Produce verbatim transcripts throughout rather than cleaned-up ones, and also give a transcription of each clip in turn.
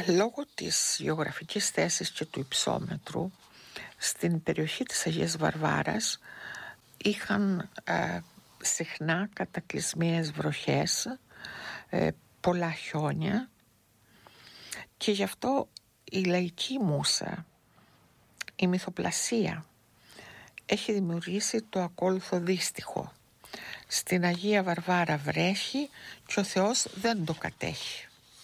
Λόγω της γεωγραφικής θέσης και του υψόμετρου, στην περιοχή της Αγίας Βαρβάρας είχαν ε, συχνά κατακλυσμίες βροχές, ε, πολλά χιόνια, και γι' αυτό η λαϊκή μούσα, η μυθοπλασία, έχει δημιουργήσει το ακόλουθο δύστιχο: στην Αγία Βαρβάρα βρέχει και ο Θεός δεν το κατέχει.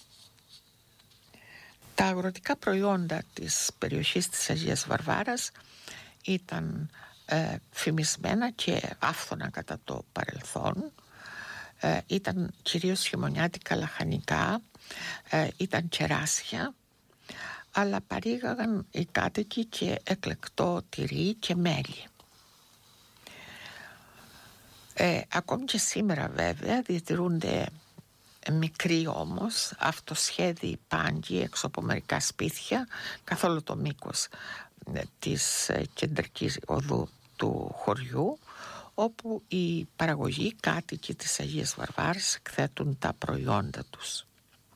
Τα αγροτικά προϊόντα της περιοχής της Αγίας Βαρβάρας ήταν ε, φημισμένα και άφθονα κατά το παρελθόν. Ε, ήταν κυρίως χειμωνιάτικα λαχανικά, ε, ήταν κεράσια, αλλά παρήγαγαν οι κάτοικοι και εκλεκτό τυρί και μέλι. Ε, ακόμη και σήμερα βέβαια διατηρούνται μικροί όμως αυτοσχέδιοι πάγκοι έξω από μερικά σπίτια καθ' όλο το μήκος της κεντρικής οδού του χωριού, όπου οι παραγωγοί κάτοικοι της Αγίας Βαρβάρας εκθέτουν τα προϊόντα τους.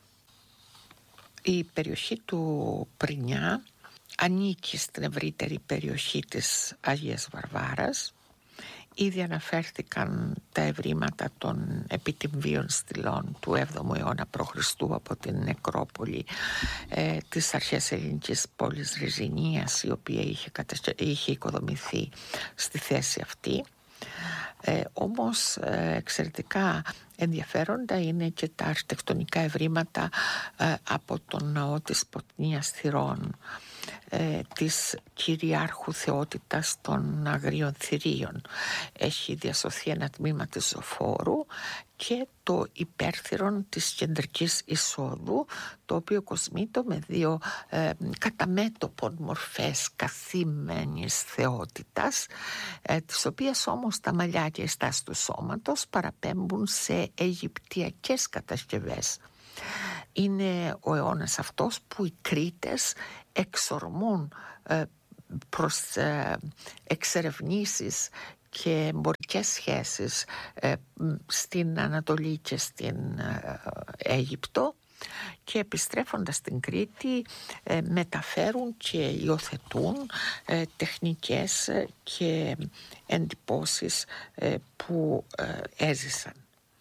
Η περιοχή του Πρινιά ανήκει στην ευρύτερη περιοχή της Αγίας Βαρβάρας. Ήδη αναφέρθηκαν τα ευρήματα των επιτυμβίων στυλών του έβδομου αιώνα π.Χ. από την νεκρόπολη ε, της αρχαίας ελληνικής πόλης Ριζινίας, η οποία είχε, κατασ... είχε οικοδομηθεί στη θέση αυτή. Ε, όμως ε, εξαιρετικά ενδιαφέροντα είναι και τα αρχιτεκτονικά ευρήματα ε, από τον ναό της Ποτνίας Θυρών, ε, της κυριάρχου θεότητας των Αγρίων Θηρίων. Έχει διασωθεί ένα τμήμα της Ζωφόρου και το υπέρθυρον της κεντρικής εισόδου, το οποίο κοσμείται με δύο ε, καταμέτωπων μορφές καθήμενης θεότητας, ε, τις οποίες όμως τα μαλλιά και η στάση του σώματος παραπέμπουν σε αιγυπτιακές κατασκευές. Είναι ο αιώνας αυτός που οι Κρήτες εξορμούν ε, προς ε, εξερευνήσεις και εμπορικές σχέσεις ε, στην Ανατολή και στην ε, Αίγυπτο, και επιστρέφοντας στην Κρήτη ε, μεταφέρουν και υιοθετούν ε, τεχνικές και εντυπώσεις ε, που ε, έζησαν.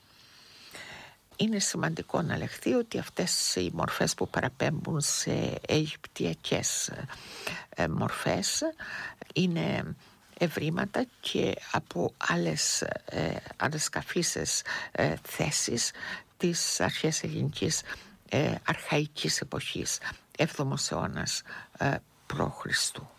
Είναι σημαντικό να λεχθεί ότι αυτές οι μορφές που παραπέμπουν σε αιγυπτιακές ε, μορφές είναι ευρήματα και από άλλες ε, ανασκαφήσεις ε, θέσεις της αρχαίας ελληνικής ε, αρχαϊκής εποχής, έβδομος αιώνας ε, π.Χ.